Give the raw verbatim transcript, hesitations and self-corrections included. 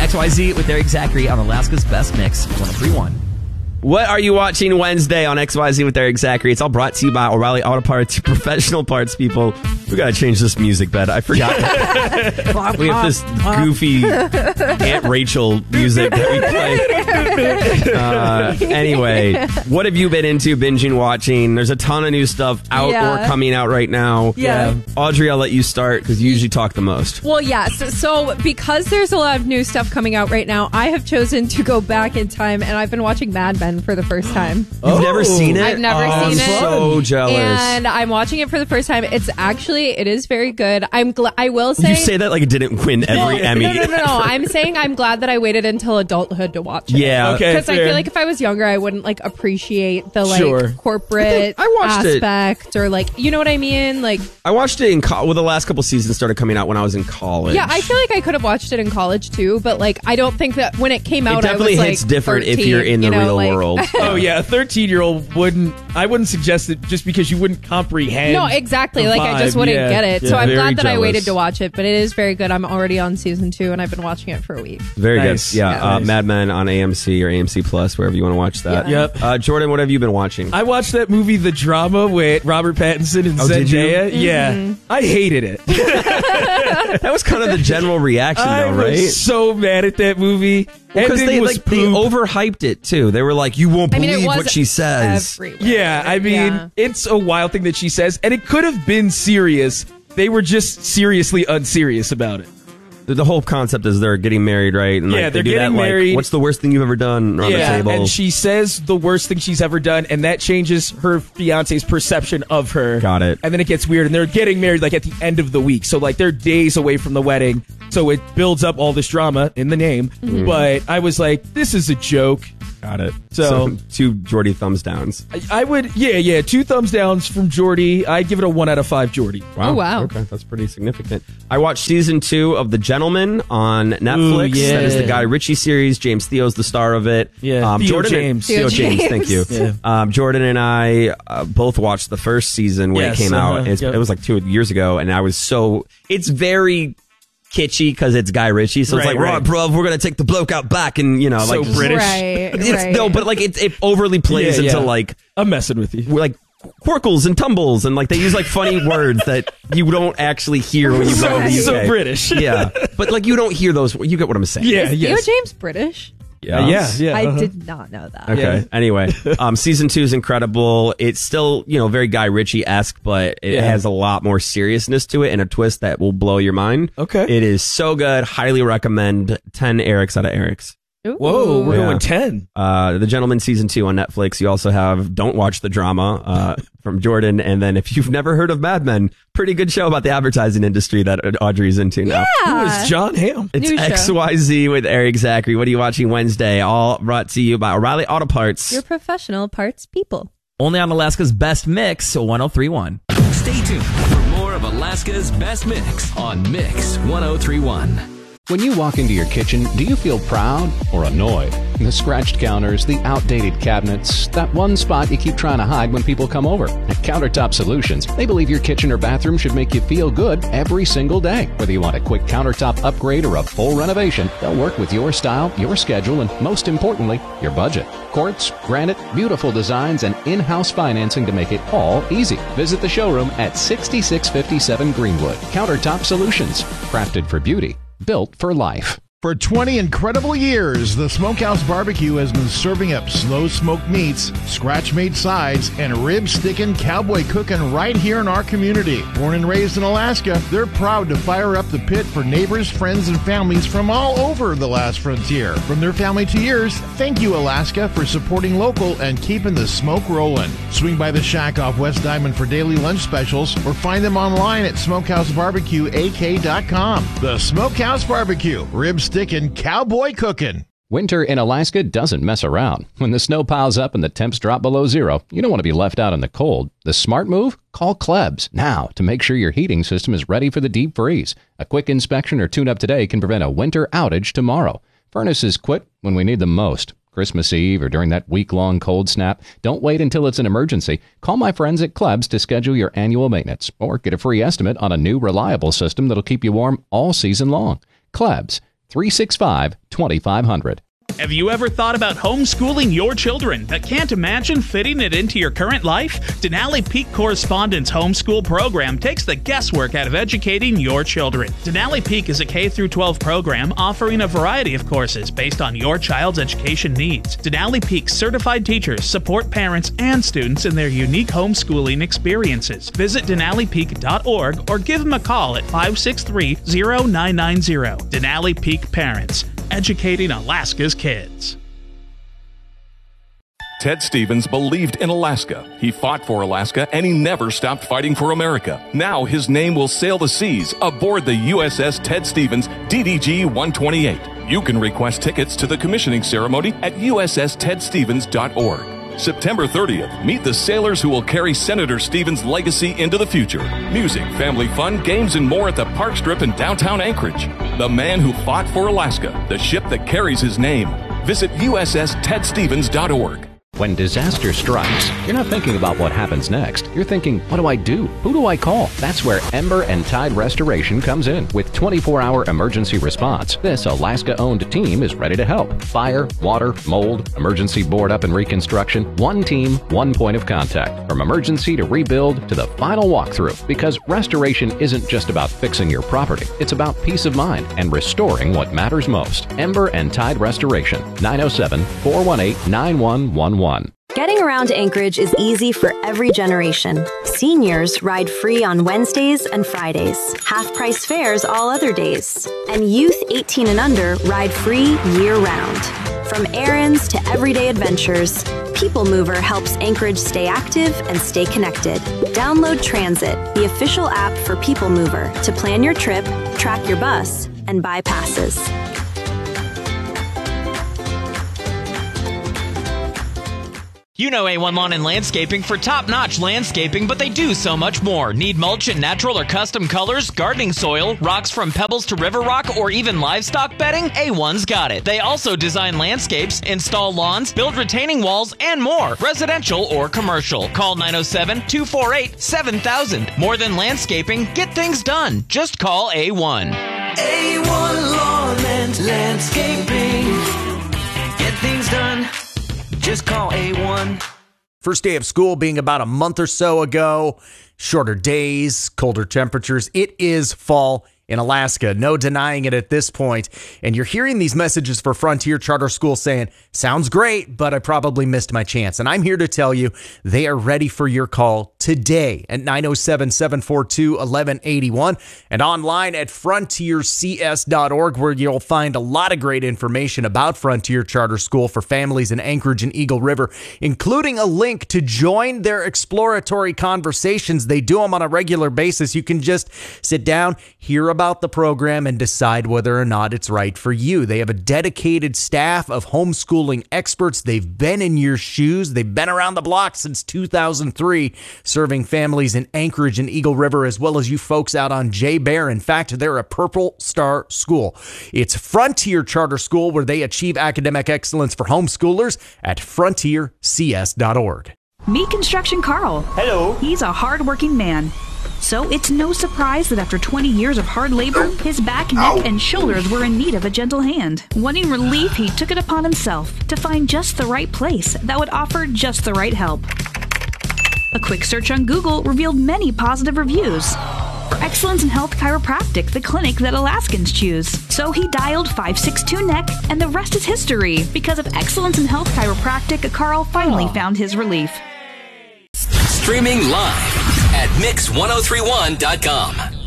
X Y Z with Eric Zachary on Alaska's Best Mix, one oh three point one. What are you watching Wednesday on X Y Z with Eric Zachary? It's all brought to you by O'Reilly Auto Parts, professional parts people. We got to change this music bed. I forgot. We have this goofy Aunt Rachel music that we play. Uh, anyway, what have you been into, binging, watching? There's a ton of new stuff out Yeah. or coming out right now. Yeah. Audrey, I'll let you start because you usually talk the most. Well, yeah. So, so because there's a lot of new stuff coming out right now, I have chosen to go back in time, and I've been watching Mad Men for the first time. You've never seen it? I've never Oh, seen I'm it. so jealous. And I'm watching it for the first time. It's actually, it is very good. I'm glad, I will say. You say that like it didn't win every no, Emmy. No, no, no, no. I'm saying I'm glad that I waited until adulthood to watch it. Yeah. Okay, Because I fair. feel like if I was younger, I wouldn't like appreciate the like Sure. corporate I watched it. aspect or like, you know what I mean? Like, I watched it in co- well, the last couple seasons started coming out when I was in college. yeah, I feel like I could have watched it in college too, but like, I don't think that when it came it out, definitely I was hits like different if thirteen, you're in the you know, real like- world. Oh yeah, a thirteen-year-old wouldn't. I wouldn't suggest it just because you wouldn't comprehend. No, exactly. the Like, I just vibe. wouldn't Yeah. get it. Yeah. So I'm Very glad that I jealous. waited to watch it, but it is very good. I'm already on season two, and I've been watching it for a week. Very Nice. good. Yeah, Yeah. uh, Nice. Mad Men on A M C or A M C Plus, wherever you want to watch that. Yeah. Yep. Uh, Jordan, what have you been watching? I watched that movie, The Drama, with Robert Pattinson and Oh, did you? Zendaya. Mm-hmm. Yeah, I hated it. That was kind of the general reaction, I though, right? was so mad at that movie. Because Ending they was like they poop. overhyped it too. They were like, "You won't I mean, believe it was what she says." everywhere. Yeah, I mean, Yeah. it's a wild thing that she says, and it could have been serious. They were just seriously unserious about it. The, the whole concept is they're getting married, right? And Yeah, like, they they're do getting that, like, married. what's the worst thing you've ever done on yeah, the table? and she says the worst thing she's ever done, and that changes her fiance's perception of her. Got it. And then it gets weird, and they're getting married like at the end of the week, so like they're days away from the wedding. So it builds up all this drama in the name. Mm-hmm. But I was like, this is a joke. Got it. So- two Jordy thumbs downs. I, I would, yeah, yeah, two thumbs downs from Jordy. I'd give it a one out of five, Jordy. Oh, wow. Okay, that's pretty significant. I watched season two of The Gentleman on Netflix. Ooh, yeah. That is the Guy Ritchie series. James Theo's the star of it. Yeah, Theo Jordan James. Theo Theo James. Thank you. James. Yeah. Um, Jordan and I uh, both watched the first season when Yes, it came uh-huh, out. It's, yep. It was like two years ago, and I was so. It's very kitschy because it's Guy Ritchie, so it's Right, like, right. right, bro, we're gonna take the bloke out back, and you know, So like just- British. Right, It's, right. No, but like it, it overly plays Yeah, into yeah. like I'm messing with you. we're like quirkles and tumbles, and like they use like funny words that you don't actually hear when you go to the U K. So British. Yeah, but like you don't hear those. You get what I'm saying? Yeah, Is yes. Theo James British? Uh, yeah, yeah. I uh-huh. did not know that. Okay. Yeah. Anyway, um, season two is incredible. It's still, you know, very Guy Ritchie esque, but it Yeah. has a lot more seriousness to it and a twist that will blow your mind. Okay. It is so good. Highly recommend. ten Erics out of Erics. Ooh. Whoa, we're Yeah. going ten. Uh, The Gentleman season two on Netflix. You also have Don't Watch the Drama uh, from Jordan. And then if you've never heard of Mad Men, pretty good show about the advertising industry that Audrey's into now. Who is John Hamm? It's New show. X Y Z with Eric Zachary. What are you watching Wednesday? All brought to you by O'Reilly Auto Parts. You're professional parts people. Only on Alaska's Best Mix, one oh three point one. Stay tuned for more of Alaska's Best Mix on Mix one oh three point one. When you walk into your kitchen, do you feel proud or annoyed? The scratched counters, the outdated cabinets, that one spot you keep trying to hide when people come over. At Countertop Solutions, they believe your kitchen or bathroom should make you feel good every single day. Whether you want a quick countertop upgrade or a full renovation, they'll work with your style, your schedule, and most importantly, your budget. Quartz, granite, beautiful designs, and in-house financing to make it all easy. Visit the showroom at sixty-six fifty-seven Greenwood. Countertop Solutions, crafted for beauty. Built for life. For twenty incredible years, the Smokehouse Barbecue has been serving up slow smoked meats, scratch-made sides, and rib-sticking, cowboy cooking right here in our community. Born and raised in Alaska, they're proud to fire up the pit for neighbors, friends, and families from all over the last frontier. From their family to yours, thank you, Alaska, for supporting local and keeping the smoke rolling. Swing by the shack off West Diamond for daily lunch specials, or find them online at smokehouse barbecue a k dot com. The Smokehouse Barbecue, rib-sticking, cowboy cooking. Winter in Alaska doesn't mess around. When the snow piles up and the temps drop below zero, you don't want to be left out in the cold. The smart move? Call Klebs now to make sure your heating system is ready for the deep freeze. A quick inspection or tune-up today can prevent a winter outage tomorrow. Furnaces quit when we need them most. Christmas Eve or during that week-long cold snap, don't wait until it's an emergency. Call my friends at Klebs to schedule your annual maintenance or get a free estimate on a new reliable system that'll keep you warm all season long. Klebs, three six five, two five zero zero. Have you ever thought about homeschooling your children but can't imagine fitting it into your current life? Denali Peak Correspondence Homeschool Program takes the guesswork out of educating your children. Denali Peak is a K through twelve program offering a variety of courses based on your child's education needs. Denali Peak certified teachers support parents and students in their unique homeschooling experiences. Visit denali peak dot org or give them a call at five six three, zero nine nine zero. Denali Peak Parents, educating Alaska's kids. Ted Stevens believed in Alaska. He fought for Alaska, and he never stopped fighting for America. Now his name will sail the seas aboard the U S S Ted Stevens D D G one twenty-eight. You can request tickets to the commissioning ceremony at U S S ted stevens dot org. September thirtieth, meet the sailors who will carry Senator Stevens' legacy into the future. Music, family fun, games, and more at the Park Strip in downtown Anchorage. The man who fought for Alaska, the ship that carries his name. Visit U S S ted stevens dot org. When disaster strikes, you're not thinking about what happens next. You're thinking, what do I do? Who do I call? That's where Ember and Tide Restoration comes in. With twenty-four hour emergency response, this Alaska-owned team is ready to help. Fire, water, mold, emergency board up and reconstruction. One team, one point of contact. From emergency to rebuild to the final walkthrough. Because restoration isn't just about fixing your property. It's about peace of mind and restoring what matters most. Ember and Tide Restoration. nine oh seven, four one eight, nine one one one. Getting around Anchorage is easy for every generation. Seniors ride free on Wednesdays and Fridays, half-price fares all other days. And youth eighteen and under ride free year-round. From errands to everyday adventures, People Mover helps Anchorage stay active and stay connected. Download Transit, the official app for People Mover, to plan your trip, track your bus, and buy passes. You know A one Lawn and Landscaping for top-notch landscaping, but they do so much more. Need mulch in natural or custom colors, gardening soil, rocks from pebbles to river rock, or even livestock bedding? A one's got it. They also design landscapes, install lawns, build retaining walls, and more, residential or commercial. Call nine oh seven, two four eight, seven thousand. More than landscaping, get things done. Just call A one. A one Lawn and Landscaping. Get things done. Just call A one. First day of school being about a month or so ago. Shorter days, colder temperatures. It is fall in Alaska. No denying it at this point. And you're hearing these messages for Frontier Charter School saying, sounds great, but I probably missed my chance. And I'm here to tell you they are ready for your call today at nine oh seven, seven four two, one one eight one and online at frontier c s dot org, where you'll find a lot of great information about Frontier Charter School for families in Anchorage and Eagle River, including a link to join their exploratory conversations. They do them on a regular basis. You can just sit down, hear about the program, and decide whether or not it's right for you. They have a dedicated staff of homeschooling experts. They've been in your shoes. They've been around the block since two thousand three, serving families in Anchorage and Eagle River, as well as you folks out on Jay Bear. In fact, they're a Purple Star school. It's Frontier Charter School, where they achieve academic excellence for homeschoolers at frontier c s dot org. Meet Construction Carl. Hello. He's a hard-working man. So it's no surprise that after twenty years of hard labor, his back, neck, and shoulders were in need of a gentle hand. Wanting relief, he took it upon himself to find just the right place that would offer just the right help. A quick search on Google revealed many positive reviews. For excellence in health chiropractic, the clinic that Alaskans choose. So he dialed five six two N E C, and the rest is history. Because of excellence in health chiropractic, Carl finally found his relief. Streaming live at mix ten thirty-one dot com.